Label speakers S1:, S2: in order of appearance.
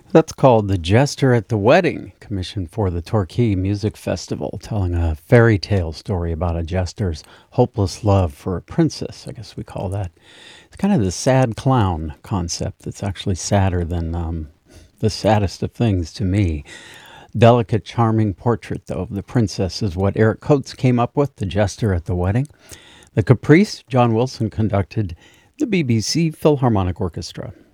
S1: That's called The Jester at the Wedding, commissioned for the Torquay Music Festival, telling a fairy tale story about a jester's hopeless love for a princess, I guess we call that. It's kind of the sad clown concept that's actually sadder than the saddest of things to me. Delicate, charming portrait, though, of the princess is what Eric Coates came up with, The Jester at the Wedding. The Caprice, John Wilson conducted the BBC Philharmonic Orchestra.